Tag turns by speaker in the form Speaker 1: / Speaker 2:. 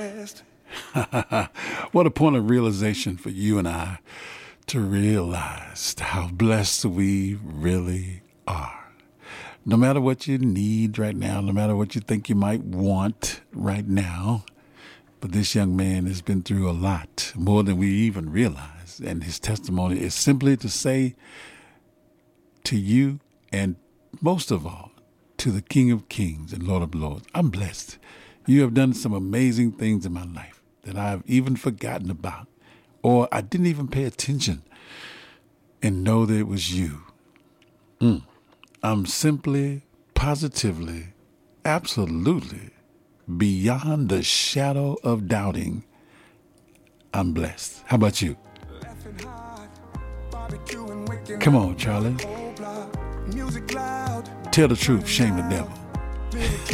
Speaker 1: What a point of realization for you and I to realize how blessed we really are. No matter what you need right now, no matter what you think you might want right now, but this young man has been through a lot, more than we even realize. And his testimony is simply to say to you, and most of all, to the King of Kings and Lord of Lords, I'm blessed. You have done some amazing things in my life that I've even forgotten about, or I didn't even pay attention and know that it was you. I'm simply, positively, absolutely, beyond the shadow of doubting, I'm blessed. How about you? Come on, Charlie. Tell the truth, shame the devil.